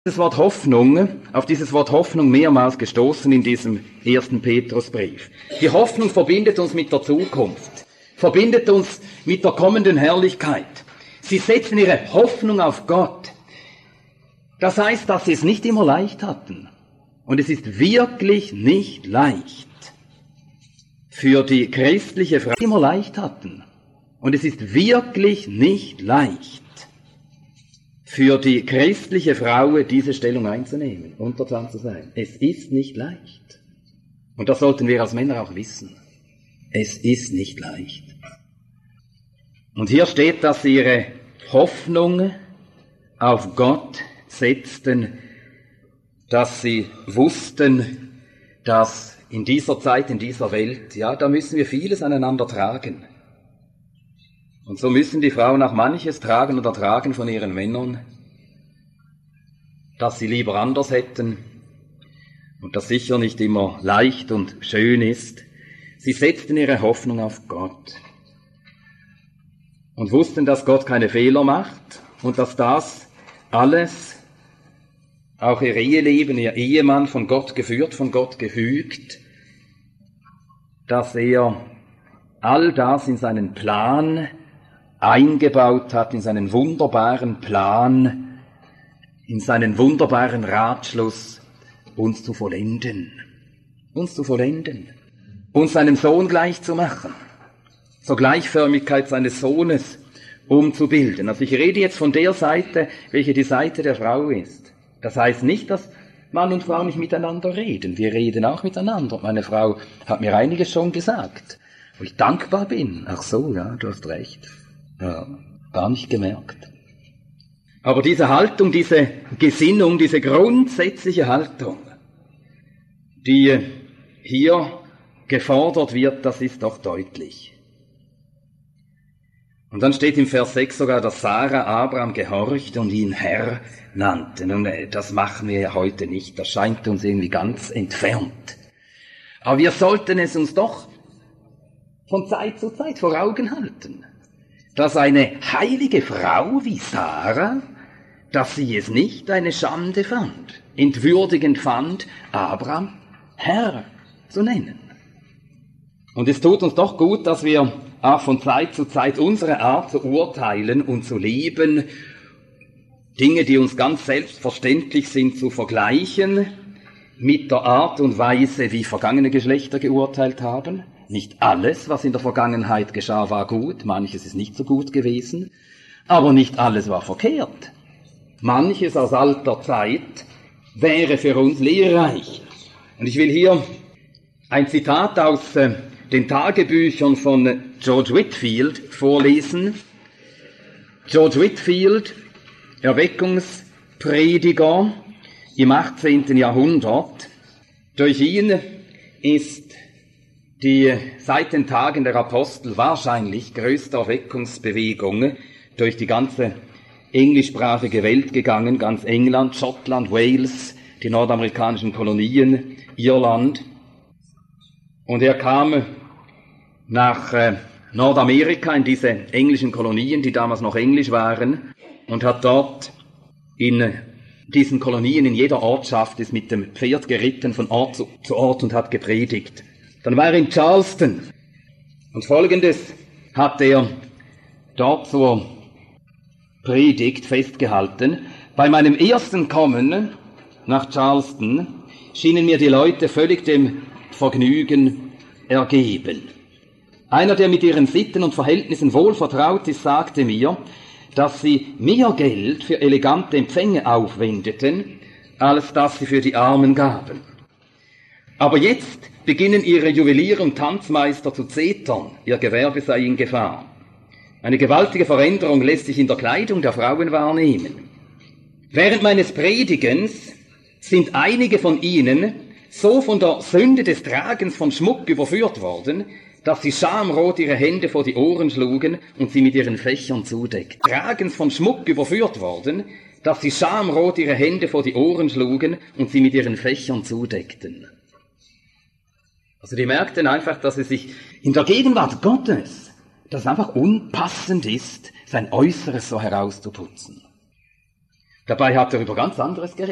Auf dieses Wort Hoffnung mehrmals gestoßen in diesem 1. Petrusbrief. Die Hoffnung verbindet uns mit der Zukunft, verbindet uns mit der kommenden Herrlichkeit. Sie setzen ihre Hoffnung auf Gott. Das heißt, dass sie es nicht immer leicht hatten. Und es ist wirklich nicht leicht für die christliche Frau, die immer leicht hatten. Und es ist wirklich nicht leicht für die christliche Frau, diese Stellung einzunehmen, untertan zu sein. Es ist nicht leicht. Und das sollten wir als Männer auch wissen. Es ist nicht leicht. Und hier steht, dass sie ihre Hoffnung auf Gott setzten, dass sie wussten, dass in dieser Zeit, in dieser Welt, ja, da müssen wir vieles aneinander tragen. Und so müssen die Frauen auch manches tragen oder tragen von ihren Männern, das sie lieber anders hätten und das sicher nicht immer leicht und schön ist. Sie setzten ihre Hoffnung auf Gott und wussten, dass Gott keine Fehler macht und dass das alles, auch ihr Eheleben, ihr Ehemann, von Gott geführt, von Gott gefügt, dass er all das in seinen Plan eingebaut hat, in seinen wunderbaren Plan, in seinen wunderbaren Ratschluss, uns zu vollenden, uns seinem Sohn gleich zu machen, zur Gleichförmigkeit seines Sohnes umzubilden. Also ich rede jetzt von der Seite, welche die Seite der Frau ist. Das heißt nicht, dass Mann und Frau nicht miteinander reden. Wir reden auch miteinander. Meine Frau hat mir einiges schon gesagt, wo ich dankbar bin. Ach so, ja, du hast recht. Ja, gar nicht gemerkt. Aber diese Haltung, diese Gesinnung, diese grundsätzliche Haltung, die hier gefordert wird, das ist doch deutlich. Und dann steht im Vers 6 sogar, dass Sarah Abraham gehorchte und ihn Herr nannte. Nun, das machen wir ja heute nicht, das scheint uns irgendwie ganz entfernt. Aber wir sollten es uns doch von Zeit zu Zeit vor Augen halten, dass eine heilige Frau wie Sarah, dass sie es nicht eine Schande fand, entwürdigend fand, Abraham Herr zu nennen. Und es tut uns doch gut, dass wir auch von Zeit zu Zeit unsere Art zu urteilen und zu leben, Dinge, die uns ganz selbstverständlich sind, zu vergleichen mit der Art und Weise, wie vergangene Geschlechter geurteilt haben. Nicht alles, was in der Vergangenheit geschah, war gut, manches ist nicht so gut gewesen, aber nicht alles war verkehrt. Manches aus alter Zeit wäre für uns lehrreich. Und ich will hier ein Zitat aus den Tagebüchern von George Whitefield vorlesen. George Whitefield, Erweckungsprediger im 18. Jahrhundert. Durch ihn ist die seit den Tagen der Apostel wahrscheinlich größte Erweckungsbewegung durch die ganze englischsprachige Welt gegangen, ganz England, Schottland, Wales, die nordamerikanischen Kolonien, Irland. Und er kam nach Nordamerika in diese englischen Kolonien, die damals noch englisch waren, und hat dort in diesen Kolonien, in jeder Ortschaft, ist mit dem Pferd geritten von Ort zu Ort und hat gepredigt. Dann war er in Charleston und Folgendes hat er dort zur Predigt festgehalten. Bei meinem ersten Kommen nach Charleston schienen mir die Leute völlig dem Vergnügen ergeben. Einer, der mit ihren Sitten und Verhältnissen wohl vertraut ist, sagte mir, dass sie mehr Geld für elegante Empfänge aufwendeten, als dass sie für die Armen gaben. Aber jetzt beginnen ihre Juweliere und Tanzmeister zu zetern, ihr Gewerbe sei in Gefahr. Eine gewaltige Veränderung lässt sich in der Kleidung der Frauen wahrnehmen. Während meines Predigens sind einige von ihnen so von der Sünde des Tragens von Schmuck überführt worden, dass sie schamrot ihre Hände vor die Ohren schlugen und sie mit ihren Fächern zudeckten. Tragens von Schmuck überführt worden, dass sie schamrot ihre Hände vor die Ohren schlugen und sie mit ihren Fächern zudeckten. Also die merkten einfach, dass es sich in der Gegenwart Gottes, dass es einfach unpassend ist, sein Äußeres so herauszuputzen. Dabei hat er über ganz anderes geredet.